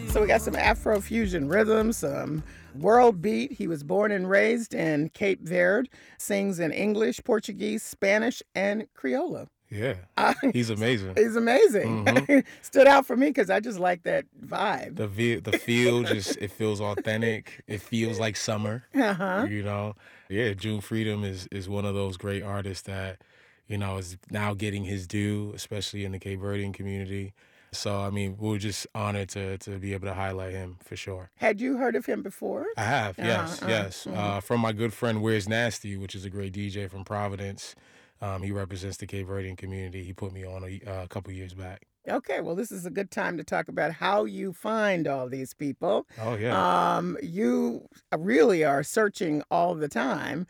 So we got some Afro-fusion rhythms, some world beat. He was born and raised in Cape Verde, sings in English, Portuguese, Spanish, and Creole. Yeah, Uh, he's amazing. He's amazing. hmm Stood out for me because I just like that vibe. The feel just it feels authentic. It feels like summer. Uh-huh. Yeah. June Freedom is one of those great artists that is now getting his due, especially in the Cape Verdean community. So I mean, we're just honored to be able to highlight him for sure. Had you heard of him before? I have, yes, yes. Mhm. From my good friend Where's Nasty, which is a great DJ from Providence. He represents the Cape Verdean community. He put me on a couple years back. Okay, well, this is a good time to talk about how you find all these people. Oh yeah, You really are searching all the time.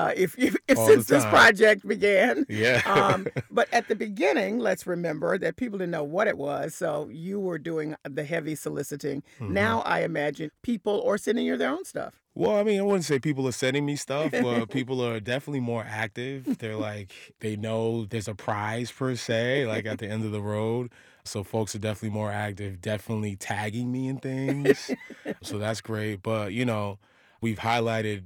If all the since this time. project began. Yeah. But at the beginning, let's remember that people didn't know what it was, so you were doing the heavy soliciting. hmm Now I imagine people are sending you their own stuff. Well, I mean, I wouldn't say people are sending me stuff, but people are definitely more active. They're like, they know there's a prize per se, like at the end of the road. So folks are definitely more active, definitely tagging me in things. So that's great. But, we've highlighted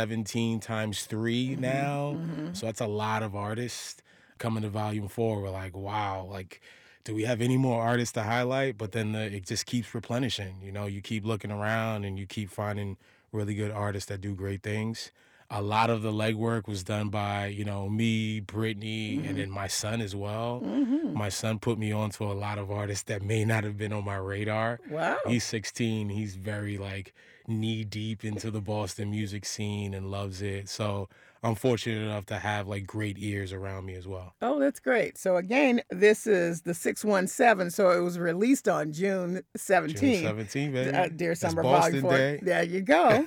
17 times 3 now. hmm So that's a lot of artists coming to volume 4. We're like, wow, like, do we have any more artists to highlight? But then it just keeps replenishing. You keep looking around and you keep finding really good artists that do great things. A lot of the legwork was done by, me, Brittany, and hmm then my son as well. hmm My son put me on to a lot of artists that may not have been on my radar. Wow. He's 16. He's very like knee deep into the Boston music scene and loves it. So I'm fortunate enough to have like great ears around me as well. Oh, that's great. So again, this is the 617. So it was released on June June 17th. 17th, baby. Dear That's Summer Boston Volume 4. Day. There you go.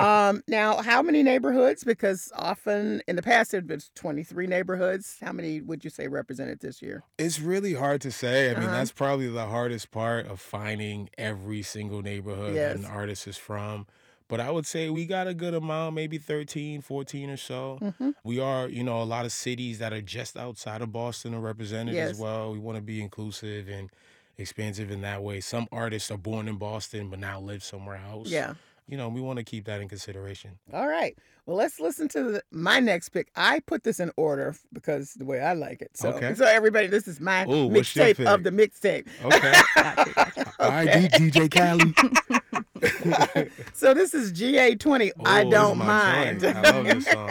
Now, how many neighborhoods? Because often in the past, there have been 23 neighborhoods. How many would you say represented this year? It's really hard to say. I mean, Uh-huh. that's probably the hardest part of finding every single neighborhood that an Yes. artist is from. But I would say we got a good amount, maybe 13, 14 or so. hmm We are, a lot of cities that are just outside of Boston are represented as Yes. well. We want to be inclusive and expansive in that way. Some artists are born in Boston but now live somewhere else. Yeah. We want to keep that in consideration. All right. Well, let's listen to my next pick. I put this in order because the way I like it. So, Okay. so everybody, this is my Oh, what's your mixtape of pick? the mixtape. Okay. All right, Okay. DJ Khaled. So this is GA20. I Oh, this is don't my mind. joint. I love this song.